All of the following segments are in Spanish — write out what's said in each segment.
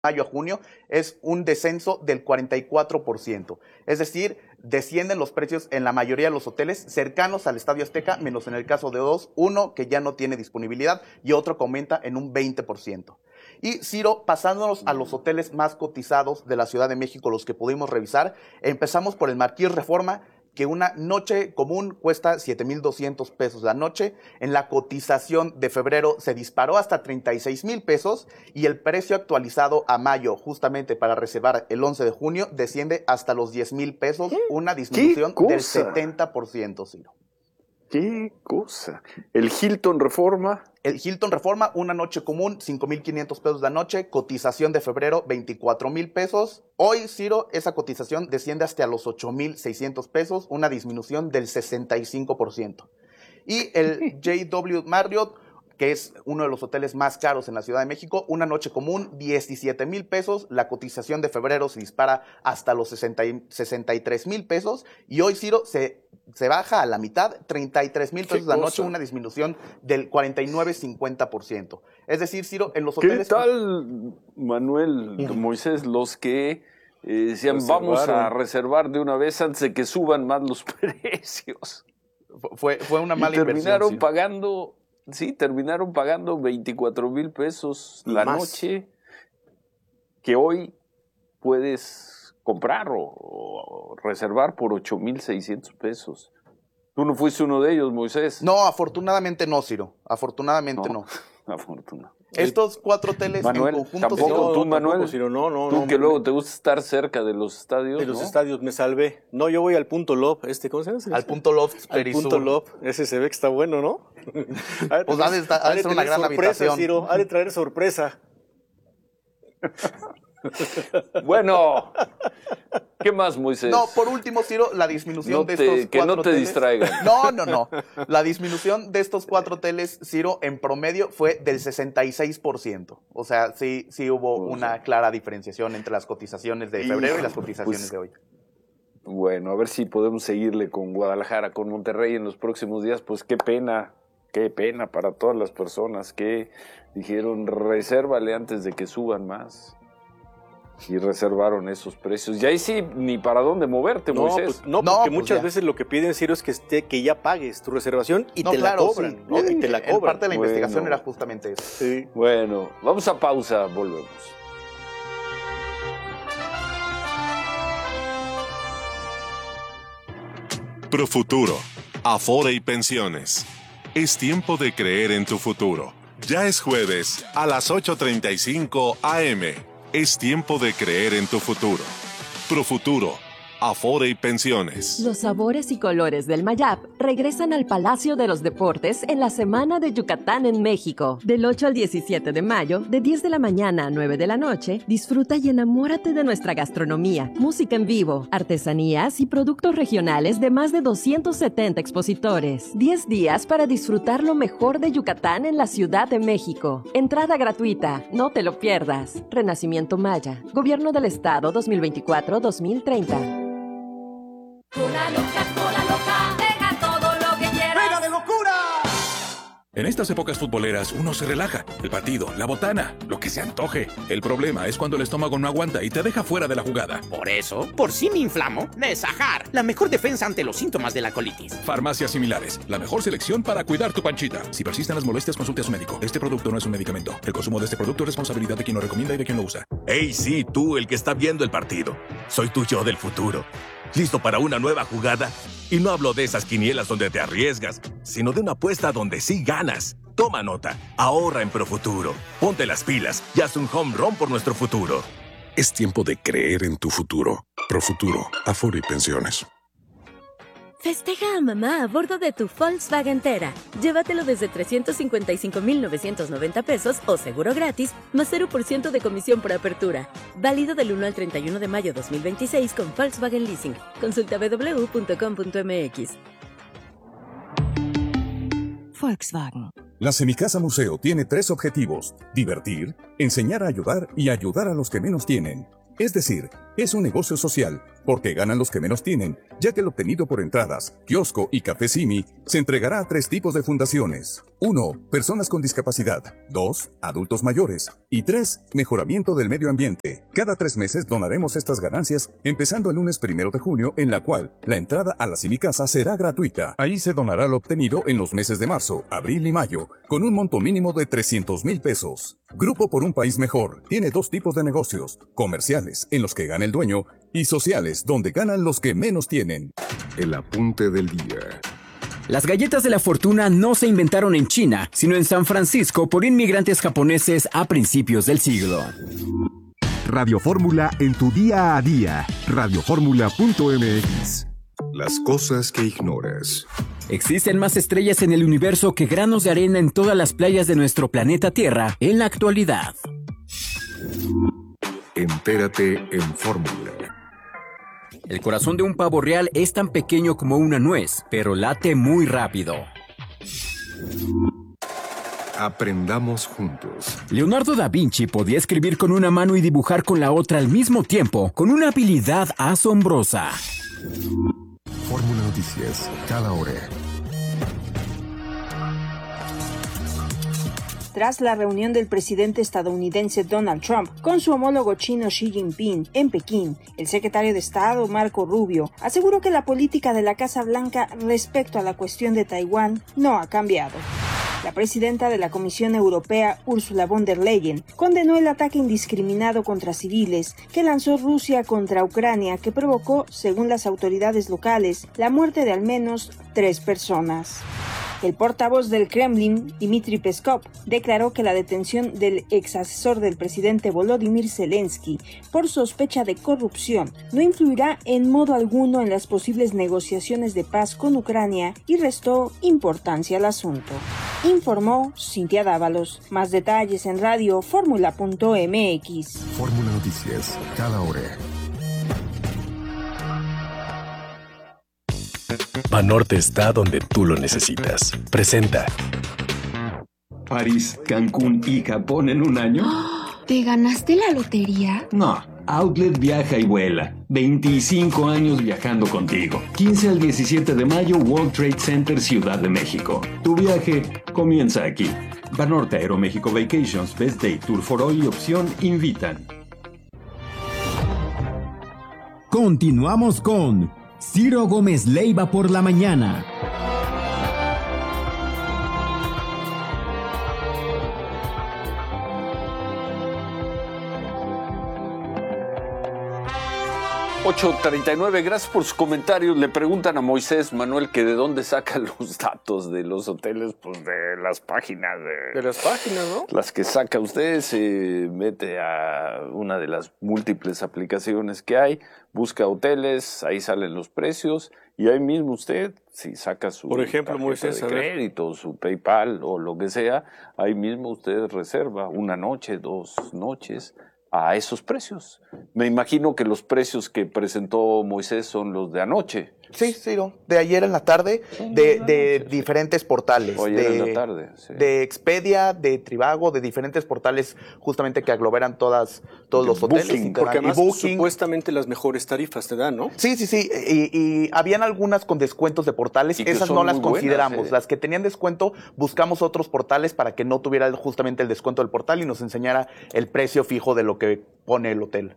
mayo a junio es un descenso del 44%. Es decir, descienden los precios en la mayoría de los hoteles cercanos al Estadio Azteca, menos en el caso de dos, uno que ya no tiene disponibilidad y otro que aumenta en un 20%. Y Ciro, pasándonos a los hoteles más cotizados de la Ciudad de México, los que pudimos revisar, empezamos por el Marqués Reforma, que una noche común cuesta 7,200 pesos la noche. En la cotización de febrero se disparó hasta 36,000 pesos y el precio actualizado a mayo, justamente para reservar el 11 de junio, desciende hasta los 10,000 pesos, una disminución del 70%, Ciro. ¡Qué cosa! ¿El Hilton Reforma? El Hilton Reforma, una noche común, 5,500 pesos la noche, cotización de febrero, 24,000 pesos. Hoy, Ciro, esa cotización desciende hasta los 8,600 pesos, una disminución del 65%. Y el JW Marriott, que es uno de los hoteles más caros en la Ciudad de México, una noche común, 17,000 pesos, la cotización de febrero se dispara hasta los 63,000 pesos, y hoy, Ciro, se baja a la mitad, 33,000 pesos la noche, una disminución del 49-50%. Es decir, Ciro, en los hoteles... ¿Qué tal, Manuel, Moisés, los que decían vamos a reservar de una vez antes de que suban más los precios? Fue una mala inversión. Terminaron pagando 24,000 pesos la noche, que hoy puedes comprar o reservar por 8,600 pesos. ¿Tú no fuiste uno de ellos, Moisés? No, afortunadamente no, Ciro. Afortunadamente no. Afortunadamente. Estos 4 hoteles Manuel, en conjunto... ¿tampoco tú, Manuel? Tampoco, Ciro, no. Tú que luego te gusta estar cerca de los estadios, de los estadios, me salvé. No, yo voy al Punto Love, ¿cómo se llama? Al Punto Love Perisur. Al Punto Love, ese se ve que está bueno, ¿no? Pues ha de ser una gran habitación. Ciro, ha de traer sorpresa. Bueno, ¿qué más, Moisés? No, por último, Ciro, la disminución de estos 4 que no te hoteles... distraigan. No. La disminución de estos 4 hoteles, Ciro, en promedio fue del 66%. O sea, sí hubo una clara diferenciación entre las cotizaciones de febrero y las cotizaciones de hoy. Bueno, a ver si podemos seguirle con Guadalajara, con Monterrey en los próximos días. Pues qué pena para todas las personas que dijeron resérvale antes de que suban más. Y reservaron esos precios. Y ahí sí, ni para dónde moverte, Moisés. Porque muchas veces lo que piden, Ciro, es que ya pagues tu reservación y te la cobran. Sí. ¿no? Y te la cobran. Parte de la investigación era justamente eso. Sí. Bueno, vamos a pausa, volvemos. Profuturo, Afore y Pensiones. Es tiempo de creer en tu futuro. Ya es jueves a las 8:35 a.m. Es tiempo de creer en tu futuro. Profuturo, Afore y Pensiones. Los sabores y colores del Mayap regresan al Palacio de los Deportes en la Semana de Yucatán en México. Del 8 al 17 de mayo, de 10 de la mañana a 9 de la noche, disfruta y enamórate de nuestra gastronomía, música en vivo, artesanías y productos regionales de más de 270 expositores. 10 días para disfrutar lo mejor de Yucatán en la Ciudad de México. Entrada gratuita, no te lo pierdas. Renacimiento Maya, Gobierno del Estado 2024-2030. Cola loca, deja todo lo que quieras. ¡Venga de locura! En estas épocas futboleras uno se relaja. El partido, la botana, lo que se antoje. El problema es cuando el estómago no aguanta y te deja fuera de la jugada. Por eso, por si me inflamo, Nesajar, la mejor defensa ante los síntomas de la colitis. Farmacias similares, la mejor selección para cuidar tu panchita. Si persisten las molestias, consulte a su médico. Este producto no es un medicamento. El consumo de este producto es responsabilidad de quien lo recomienda y de quien lo usa. ¡Ey, sí, tú, el que está viendo el partido! Soy tu yo del futuro. ¿Listo para una nueva jugada? Y no hablo de esas quinielas donde te arriesgas, sino de una apuesta donde sí ganas. Toma nota, ahorra en Profuturo. Ponte las pilas y haz un home run por nuestro futuro. Es tiempo de creer en tu futuro. Profuturo, Afore y Pensiones. Festeja a mamá a bordo de tu Volkswagen Tera. Llévatelo desde 355,990 pesos o seguro gratis, más 0% de comisión por apertura. Válido del 1 al 31 de mayo 2026 con Volkswagen Leasing. Consulta www.com.mx. Volkswagen. La Semicasa Museo tiene 3 objetivos: divertir, enseñar a ayudar y ayudar a los que menos tienen. Es decir, es un negocio social, porque ganan los que menos tienen, ya que el obtenido por entradas, kiosco y café Simi se entregará a 3 tipos de fundaciones. 1. Personas con discapacidad. 2. Adultos mayores. Y 3. Mejoramiento del medio ambiente. Cada 3 meses donaremos estas ganancias, empezando el lunes 1 de junio, en la cual la entrada a la Simicasa será gratuita. Ahí se donará lo obtenido en los meses de marzo, abril y mayo, con un monto mínimo de 300,000 pesos. Grupo por un país mejor tiene 2 tipos de negocios: comerciales, en los que gana el dueño, y sociales, donde ganan los que menos tienen. El apunte del día. Las galletas de la fortuna no se inventaron en China, sino en San Francisco por inmigrantes japoneses a principios del siglo. Radio Fórmula en tu día a día. Radioformula.mx. Las cosas que ignoras. Existen más estrellas en el universo que granos de arena en todas las playas de nuestro planeta Tierra en la actualidad. Entérate en Fórmula. El corazón de un pavo real es tan pequeño como una nuez, pero late muy rápido. Aprendamos juntos. Leonardo da Vinci podía escribir con una mano y dibujar con la otra al mismo tiempo, con una habilidad asombrosa. Fórmula Noticias, cada hora. Tras la reunión del presidente estadounidense Donald Trump con su homólogo chino Xi Jinping en Pekín, el secretario de Estado Marco Rubio aseguró que la política de la Casa Blanca respecto a la cuestión de Taiwán no ha cambiado. La presidenta de la Comisión Europea, Ursula von der Leyen, condenó el ataque indiscriminado contra civiles que lanzó Rusia contra Ucrania, que provocó, según las autoridades locales, la muerte de al menos 3 personas. El portavoz del Kremlin, Dmitry Peskov, declaró que la detención del ex asesor del presidente Volodymyr Zelensky por sospecha de corrupción no influirá en modo alguno en las posibles negociaciones de paz con Ucrania y restó importancia al asunto. Informó Cintia Dávalos. Más detalles en radioformula.mx. Fórmula Noticias, cada hora. Banorte está donde tú lo necesitas. Presenta. París, Cancún y Japón en un año. ¿Te ganaste la lotería? No, Outlet viaja y vuela. 25 años viajando contigo. 15 al 17 de mayo, World Trade Center, Ciudad de México. Tu viaje comienza aquí. Banorte Aeroméxico Vacations, Best Day, Tour for All y Opción invitan. Continuamos con Ciro Gómez Leiva por la mañana. $8.39, gracias por sus comentarios. Le preguntan a Moisés Manuel que de dónde saca los datos de los hoteles, pues de las páginas. De las páginas, ¿no? Las que saca usted, se mete a una de las múltiples aplicaciones que hay, busca hoteles, ahí salen los precios y ahí mismo usted, si saca su por ejemplo, Moisés, de crédito, su PayPal o lo que sea, ahí mismo usted reserva una noche, 2 noches a esos precios. Me imagino que los precios que presentó Moisés son los de anoche. Sí, Ciro, de ayer en la tarde, de diferentes portales. Ayer en la tarde, sí. De Expedia, de Trivago, de diferentes portales justamente que aglomeran todos los hoteles. Booking, porque además supuestamente las mejores tarifas te dan, ¿no? Sí, y habían algunas con descuentos de portales, esas no las consideramos. Buenas, Las que tenían descuento, buscamos otros portales para que no tuviera justamente el descuento del portal y nos enseñara el precio fijo de lo que pone el hotel.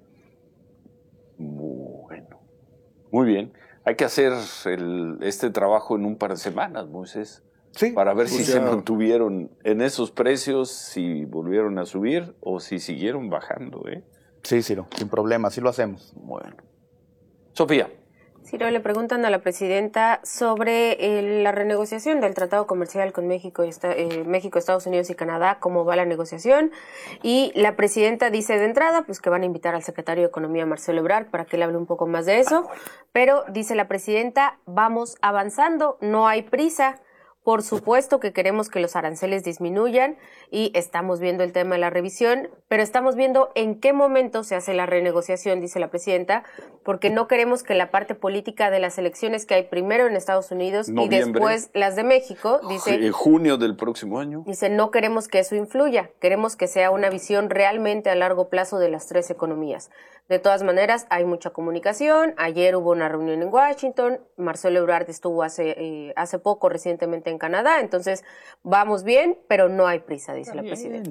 Bueno, muy bien. Hay que hacer este trabajo en un par de semanas, Moisés, sí, para ver si se mantuvieron en esos precios, si volvieron a subir o si siguieron bajando, ¿eh? Sí, Ciro, sin problema, sí lo hacemos. Bueno. Sofía. Ciro, le preguntan a la presidenta sobre la renegociación del tratado comercial con México, Estados Unidos y Canadá, cómo va la negociación. Y la presidenta dice de entrada pues que van a invitar al secretario de Economía, Marcelo Ebrard, para que le hable un poco más de eso. Pero dice la presidenta, vamos avanzando, no hay prisa. Por supuesto que queremos que los aranceles disminuyan y estamos viendo el tema de la revisión, pero estamos viendo en qué momento se hace la renegociación, dice la presidenta, porque no queremos que la parte política de las elecciones que hay primero en Estados Unidos Noviembre. y después las de México, dice, En junio del próximo año. dice, no queremos que eso influya, queremos que sea una visión realmente a largo plazo de las tres economías. De todas maneras, hay mucha comunicación. Ayer hubo una reunión en Washington. Marcelo Ebrard estuvo hace poco, recientemente en Canadá. Entonces, vamos bien, pero no hay prisa, dice la presidenta.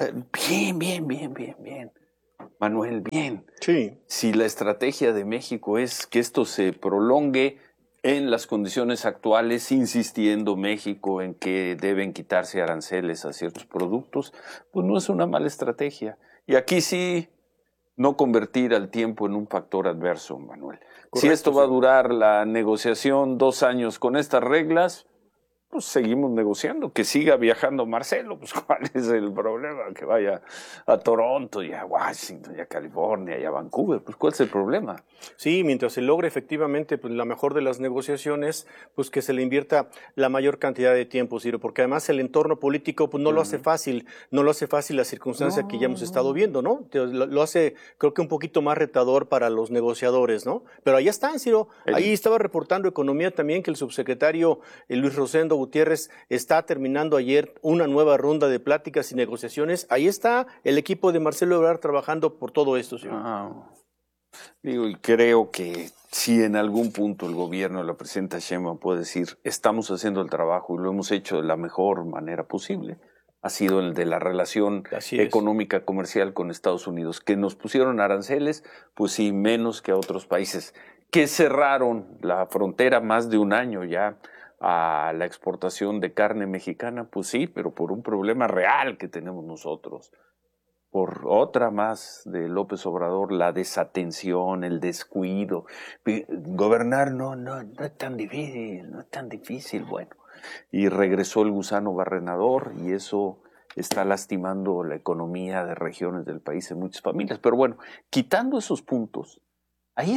Bien. Manuel, bien. Sí. Si la estrategia de México es que esto se prolongue en las condiciones actuales, insistiendo México en que deben quitarse aranceles a ciertos productos, pues no es una mala estrategia. Y aquí sí, no convertir al tiempo en un factor adverso, Manuel. Correcto, si esto va a durar la negociación 2 años con estas reglas, pues seguimos negociando. Que siga viajando Marcelo, pues ¿cuál es el problema? Que vaya a Toronto y a Washington y a California y a Vancouver, pues ¿cuál es el problema? Sí, mientras se logre efectivamente pues, la mejor de las negociaciones, pues que se le invierta la mayor cantidad de tiempo, Ciro, porque además el entorno político pues no lo hace fácil, la circunstancia que ya hemos estado viendo, ¿no? Lo hace, creo que un poquito más retador para los negociadores, ¿no? Pero ahí están, Ciro, ahí estaba reportando Economía también que el subsecretario Luis Rosendo Gutiérrez está terminando ayer una nueva ronda de pláticas y negociaciones. Ahí está el equipo de Marcelo Ebrard trabajando por todo esto, Ciro. Digo, y creo que si en algún punto el gobierno, la presidenta Sheinbaum puede decir, estamos haciendo el trabajo y lo hemos hecho de la mejor manera posible, ha sido el de la relación económica comercial con Estados Unidos, que nos pusieron aranceles, pues sí, menos que a otros países, que cerraron la frontera más de un año ya a la exportación de carne mexicana, pues sí, pero por un problema real que tenemos nosotros. Por otra más de López Obrador, la desatención, el descuido. Gobernar no es tan difícil, bueno. Y regresó el gusano barrenador y eso está lastimando la economía de regiones del país en muchas familias. Pero bueno, quitando esos puntos, ahí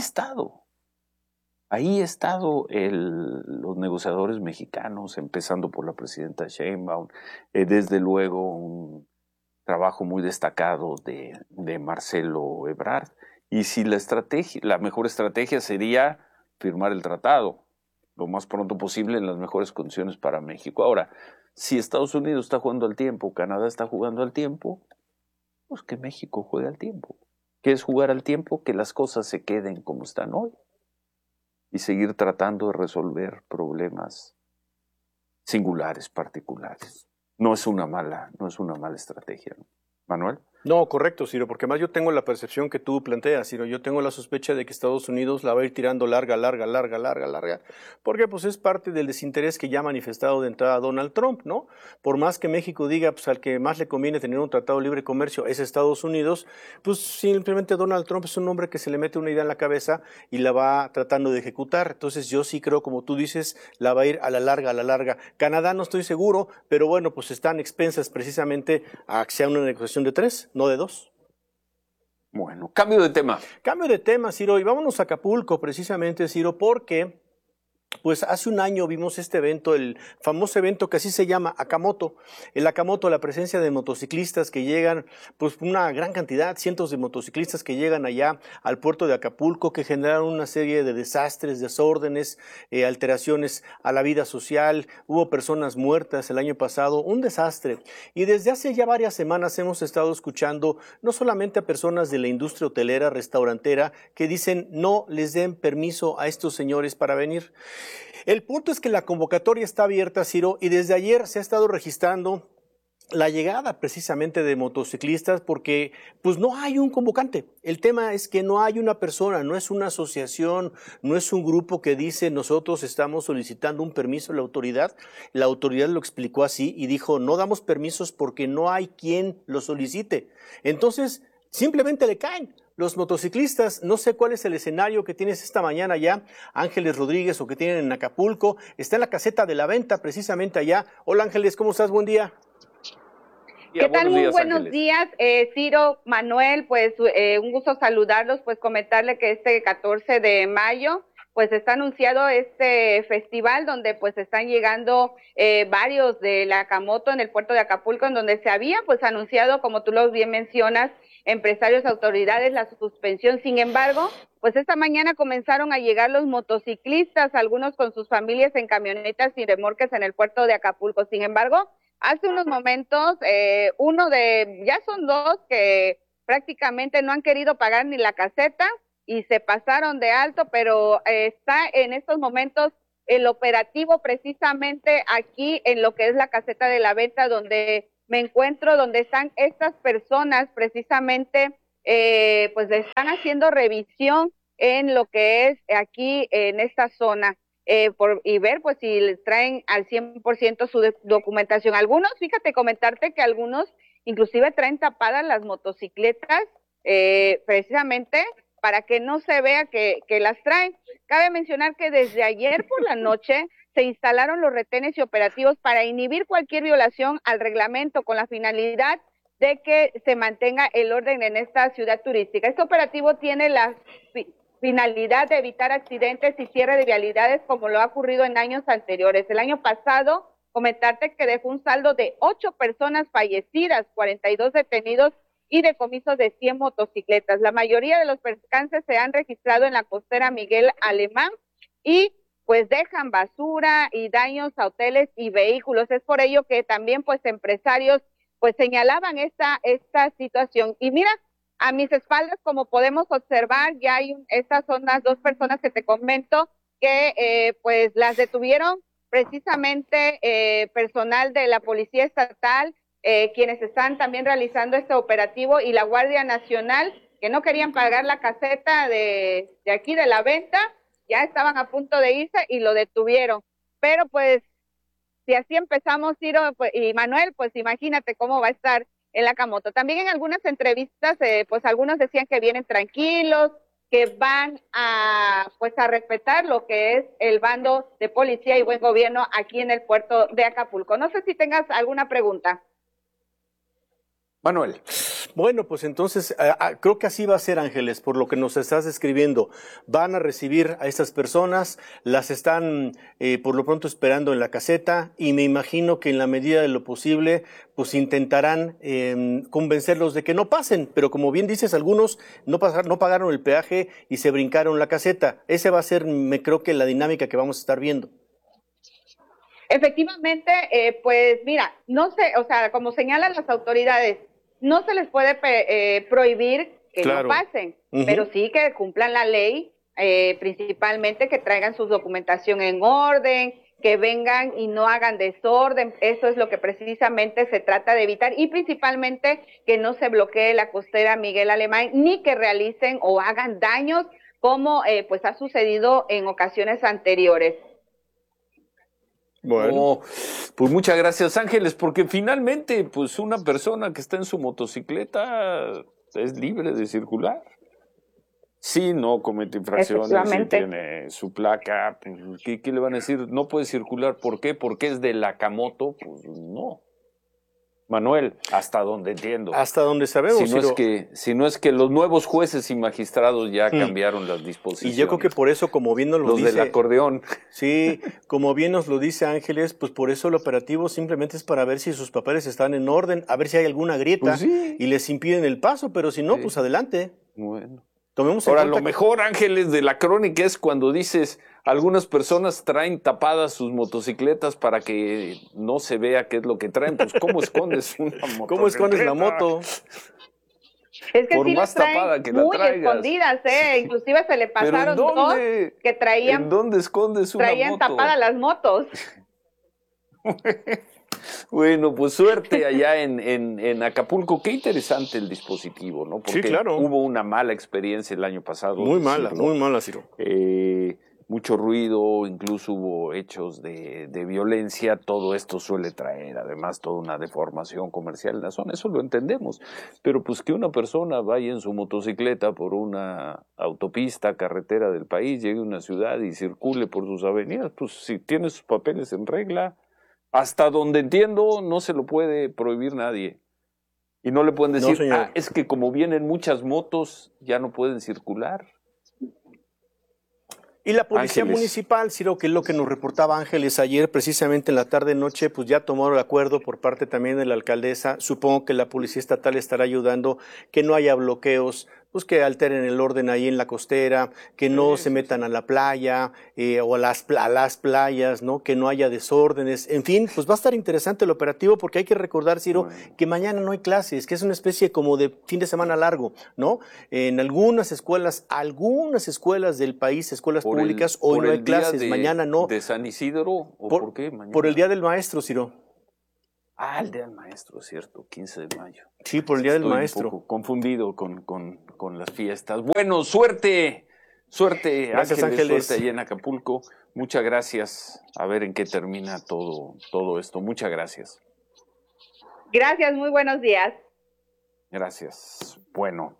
ha estado los negociadores mexicanos, empezando por la presidenta Sheinbaum, desde luego un trabajo muy destacado de Marcelo Ebrard. Y si la mejor estrategia sería firmar el tratado lo más pronto posible en las mejores condiciones para México. Ahora, si Estados Unidos está jugando al tiempo, Canadá está jugando al tiempo, pues que México juegue al tiempo. ¿Qué es jugar al tiempo? Que las cosas se queden como están hoy y seguir tratando de resolver problemas singulares, particulares. No es una mala estrategia, ¿no? Manuel. No, correcto, Ciro, porque más yo tengo la percepción que tú planteas, Ciro. Yo tengo la sospecha de que Estados Unidos la va a ir tirando larga, porque pues es parte del desinterés que ya ha manifestado de entrada Donald Trump, ¿no? Por más que México diga, pues al que más le conviene tener un tratado de libre comercio es Estados Unidos, pues simplemente Donald Trump es un hombre que se le mete una idea en la cabeza y la va tratando de ejecutar. Entonces yo sí creo, como tú dices, la va a ir a la larga. Canadá no estoy seguro, pero bueno, pues están expensas precisamente a que sea una negociación de 3. No de 2. Bueno, cambio de tema. Cambio de tema, Ciro, y vámonos a Acapulco precisamente, Ciro, porque pues hace un año vimos este evento, el famoso evento que así se llama Acamoto. El Acamoto, la presencia de motociclistas que llegan, pues una gran cantidad, cientos de motociclistas que llegan allá al puerto de Acapulco, que generaron una serie de desastres, desórdenes, alteraciones a la vida social. Hubo personas muertas el año pasado, un desastre. Y desde hace ya varias semanas hemos estado escuchando no solamente a personas de la industria hotelera, restaurantera, que dicen no les den permiso a estos señores para venir. El punto es que la convocatoria está abierta, Ciro, y desde ayer se ha estado registrando la llegada precisamente de motociclistas porque pues no hay un convocante. El tema es que no hay una persona, no es una asociación, no es un grupo que dice nosotros estamos solicitando un permiso a la autoridad. La autoridad lo explicó así y dijo no damos permisos porque no hay quien lo solicite. Entonces simplemente le caen. Los motociclistas, no sé cuál es el escenario que tienes esta mañana allá, Ángeles Rodríguez, o que tienen en Acapulco, está en la caseta de la venta precisamente allá. Hola Ángeles, ¿cómo estás? Buen día. ¿Qué tal? Muy buenos días, Ciro, Manuel, pues un gusto saludarlos, pues comentarle que este 14 de mayo pues está anunciado este festival donde pues están llegando varios de la Acamoto en el puerto de Acapulco, en donde se había pues anunciado, como tú lo bien mencionas, empresarios, autoridades, la suspensión. Sin embargo, pues esta mañana comenzaron a llegar los motociclistas, algunos con sus familias en camionetas y remolques en el puerto de Acapulco. Sin embargo, hace unos momentos, ya son dos que prácticamente no han querido pagar ni la caseta y se pasaron de alto, pero está en estos momentos el operativo precisamente aquí en lo que es la caseta de la venta donde me encuentro, donde están estas personas precisamente, pues están haciendo revisión en lo que es aquí en esta zona. Y ver pues si les traen al 100% su documentación. Algunos, fíjate, comentarte que algunos inclusive traen tapadas las motocicletas precisamente para que no se vea que las traen. Cabe mencionar que desde ayer por la noche se instalaron los retenes y operativos para inhibir cualquier violación al reglamento con la finalidad de que se mantenga el orden en esta ciudad turística. Este operativo tiene la finalidad de evitar accidentes y cierre de vialidades como lo ha ocurrido en años anteriores. El año pasado, comentarte que dejó un saldo de 8 personas fallecidas, 42 detenidos y decomisos de 100 motocicletas. La mayoría de los percances se han registrado en la costera Miguel Alemán y pues dejan basura y daños a hoteles y vehículos. Es por ello que también pues empresarios pues señalaban esta situación. Y mira, a mis espaldas, como podemos observar, ya hay estas son las 2 personas que te comento que pues las detuvieron precisamente personal de la Policía Estatal, quienes están también realizando este operativo, y la Guardia Nacional, que no querían pagar la caseta de aquí de la venta, ya estaban a punto de irse y lo detuvieron. Pero pues, si así empezamos, Ciro y Manuel, pues imagínate cómo va a estar el Acamoto. También en algunas entrevistas, pues algunos decían que vienen tranquilos, que van a respetar lo que es el bando de policía y buen gobierno aquí en el puerto de Acapulco. No sé si tengas alguna pregunta. Manuel. Bueno, pues entonces creo que así va a ser, Ángeles, por lo que nos estás describiendo. Van a recibir a estas personas, las están por lo pronto esperando en la caseta, y me imagino que en la medida de lo posible pues intentarán convencerlos de que no pasen, pero como bien dices, algunos no pagaron el peaje y se brincaron la caseta. Ese va a ser, me creo que la dinámica que vamos a estar viendo. Efectivamente, pues mira, no sé, o sea, como señalan las autoridades, no se les puede prohibir que no pasen, pero sí que cumplan la ley, principalmente que traigan su documentación en orden, que vengan y no hagan desorden. Eso es lo que precisamente se trata de evitar, y principalmente que no se bloquee la costera Miguel Alemán, ni que realicen o hagan daños como pues ha sucedido en ocasiones anteriores. Bueno, pues muchas gracias, Ángeles, porque finalmente pues una persona que está en su motocicleta es libre de circular. Sí, no comete infracciones, sí tiene su placa, pues, ¿qué le van a decir? No puede circular, ¿por qué? Porque es de la Acamoto, pues no. Manuel, hasta donde entiendo. Hasta donde sabemos. Si no es que los nuevos jueces y magistrados ya cambiaron las disposiciones. Y yo creo que por eso, como bien nos lo dice... Los del acordeón. Sí, como bien nos lo dice Ángeles, pues por eso el operativo simplemente es para ver si sus papeles están en orden, a ver si hay alguna grieta y les impiden el paso, pero si no, pues adelante. Bueno. Tomemos Ahora, lo mejor, Ángeles, de la crónica es cuando dices, algunas personas traen tapadas sus motocicletas para que no se vea qué es lo que traen. Pues, ¿cómo escondes una motocicleta? ¿Cómo escondes la moto? Es que por sí más tapada que la muy traigas. Escondidas, inclusive se le pasaron dos que traían. ¿En dónde escondes una moto? Traían tapadas las motos. Bueno, pues suerte allá en Acapulco. Qué interesante el dispositivo, ¿no? Porque sí, claro. Hubo una mala experiencia el año pasado. Muy mala, Ciro. Mucho ruido, incluso hubo hechos de violencia. Todo esto suele traer, además, toda una deformación comercial en la zona. Eso lo entendemos. Pero pues que una persona vaya en su motocicleta por una autopista, carretera del país, llegue a una ciudad y circule por sus avenidas, pues si tiene sus papeles en regla, hasta donde entiendo, no se lo puede prohibir nadie. Y no le pueden decir, es que como vienen muchas motos, ya no pueden circular. Y la Policía Ángeles. Municipal, Ciro, que es lo que nos reportaba Ángeles ayer, precisamente en la tarde-noche, pues ya tomó el acuerdo por parte también de la alcaldesa. Supongo que la Policía Estatal estará ayudando que no haya bloqueos, pues que alteren el orden ahí en la costera, que no se metan a la playa o a las playas, ¿no? Que no haya desórdenes. En fin, pues va a estar interesante el operativo porque hay que recordar, Ciro, que mañana no hay clases, que es una especie como de fin de semana largo, ¿no? En algunas escuelas del país, escuelas públicas, hoy no hay clases, mañana no. ¿De San Isidro o por qué mañana? Por el Día del Maestro, Ciro. Ah, el Día del Maestro, cierto, 15 de mayo. Sí, por el Día del Maestro. Un poco confundido con las fiestas. Bueno, suerte. Suerte, gracias, Ángeles. Suerte allá en Acapulco. Muchas gracias. A ver en qué termina todo esto. Muchas gracias. Gracias, muy buenos días. Gracias. Bueno,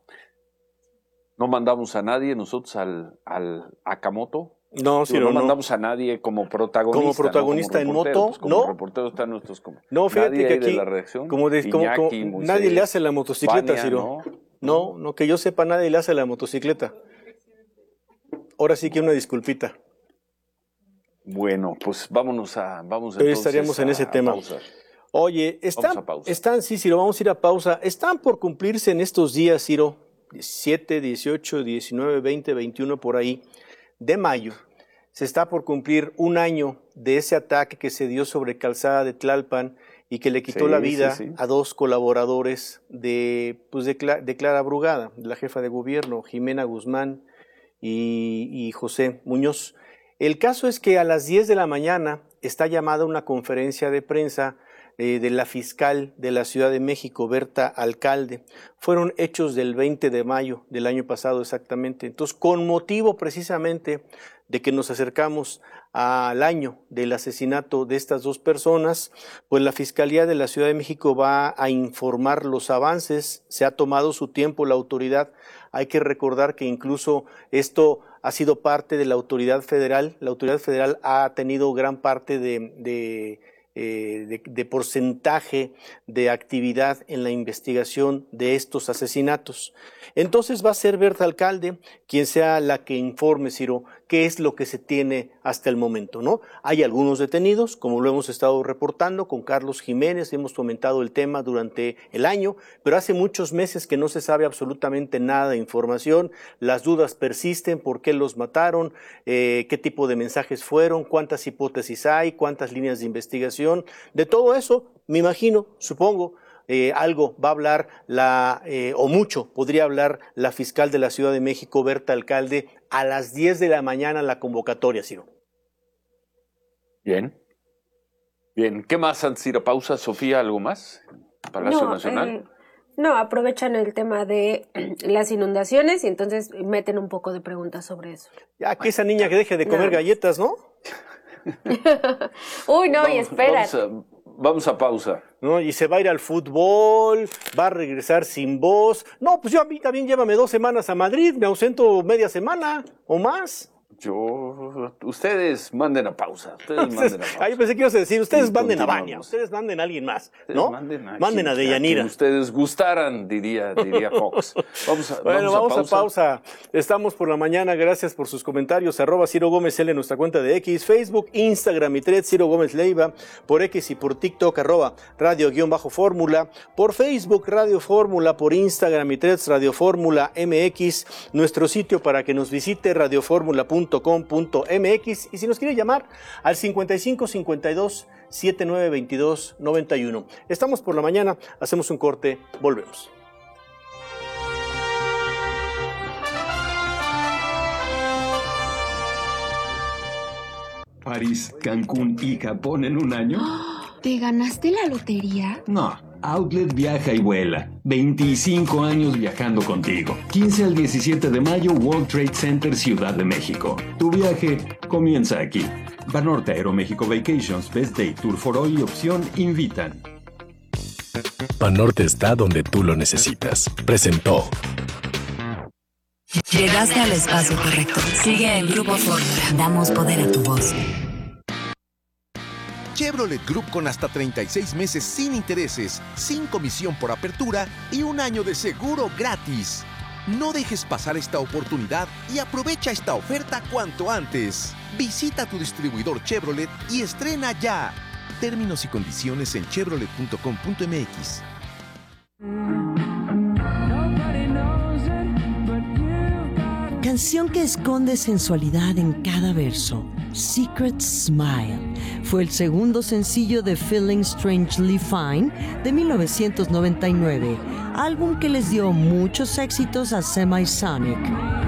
no mandamos a nadie nosotros al Akamoto. No, Ciro, no mandamos a nadie como protagonista. Como protagonista en moto, pues como reporteros están nuestros como. No, fíjate nadie que aquí, de la redacción, como Iñaki, Moisés, nadie le hace la motocicleta, Fania, Ciro. No, que yo sepa, nadie le hace la motocicleta. Ahora sí que una disculpita. Bueno, pues vamos Pero estaríamos en ese tema. Pausa. Oye, sí, Ciro, vamos a ir a pausa. Están por cumplirse en estos días, Ciro, 17, 18, 19, 20, 21, por ahí, de mayo. Se está por cumplir un año de ese ataque que se dio sobre Calzada de Tlalpan y que le quitó la vida a dos colaboradores de Clara Brugada, de la jefa de gobierno, Jimena Guzmán y José Muñoz. El caso es que a las 10 de la mañana está llamada una conferencia de prensa de la fiscal de la Ciudad de México, Berta Alcalde. Fueron hechos del 20 de mayo del año pasado exactamente. Entonces, con motivo precisamente de que nos acercamos al año del asesinato de estas dos personas, pues la Fiscalía de la Ciudad de México va a informar los avances. Se ha tomado su tiempo la autoridad. Hay que recordar que incluso esto ha sido parte de la autoridad federal. La autoridad federal ha tenido gran parte de porcentaje de actividad en la investigación de estos asesinatos. Entonces va a ser Berta Alcalde quien sea la que informe, Ciro, qué es lo que se tiene hasta el momento, ¿no? Hay algunos detenidos, como lo hemos estado reportando con Carlos Jiménez, hemos comentado el tema durante el año, pero hace muchos meses que no se sabe absolutamente nada de información, las dudas persisten, por qué los mataron, qué tipo de mensajes fueron, cuántas hipótesis hay, cuántas líneas de investigación. De todo eso, me imagino, supongo, algo va a hablar o mucho podría hablar la fiscal de la Ciudad de México, Berta Alcalde, a las 10 de la mañana la convocatoria, Ciro. Bien. ¿Qué más antes de ir a pausa, Sofía? ¿Algo más? Palacio Nacional. No, aprovechan el tema de las inundaciones y entonces meten un poco de preguntas sobre eso. Ya que esa niña que deje de comer galletas, ¿no? Uy, no, y espera. Vamos a pausa. No, y se va a ir al fútbol, va a regresar sin voz. No, pues a mí también llévame 2 semanas a Madrid, me ausento media semana o más. Ustedes manden a pausa. Yo pensé que ibas a decir, ustedes manden a Baña, ustedes manden a alguien más, ¿no? Manden a Deyanira. Ustedes gustaran, diría Fox. Vamos a pausa. Estamos por la mañana, gracias por sus comentarios. @Ciro Gómez L en nuestra cuenta de X, Facebook, Instagram y Threads, Ciro Gómez Leiva, por X y por TikTok, @Radio_Fórmula, por Facebook, Radio Fórmula, por Instagram y Threads, Radio Fórmula MX, nuestro sitio para que nos visite, radioformula.com.mx, y si nos quiere llamar al 55 52 79 22 91. Estamos por la mañana, hacemos un corte, volvemos. París, Cancún y Japón en un año. ¿Te ganaste la lotería? No. Outlet viaja y vuela. 25 años viajando contigo. 15 al 17 de mayo, World Trade Center, Ciudad de México. Tu viaje comienza aquí. Banorte Aeroméxico Vacations, Best Day, Tour for All y Opción invitan. Banorte está donde tú lo necesitas. Presentó. Llegaste al espacio correcto. Sigue el Grupo Fórmula. Damos poder a tu voz. Chevrolet Group con hasta 36 meses sin intereses, sin comisión por apertura y un año de seguro gratis. No dejes pasar esta oportunidad y aprovecha esta oferta cuanto antes. Visita tu distribuidor Chevrolet y estrena ya. Términos y condiciones en chevrolet.com.mx. Canción que esconde sensualidad en cada verso. Secret Smile fue el segundo sencillo de Feeling Strangely Fine de 1999, álbum que les dio muchos éxitos a Semisonic.